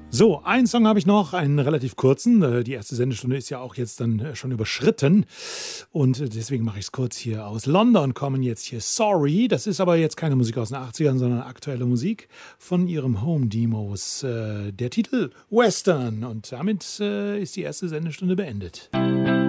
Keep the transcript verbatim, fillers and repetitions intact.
So, einen Song habe ich noch, einen relativ kurzen. Äh, Die erste Sendestunde ist ja auch jetzt dann äh, schon überschritten. Und äh, deswegen mache ich es kurz hier. Aus London kommen jetzt hier Sorry. Das ist aber jetzt keine Musik aus den achtzigern, sondern aktuelle Musik von ihrem Home Demos. Äh, Der Titel Western. Und damit äh, ist die erste Sendestunde beendet.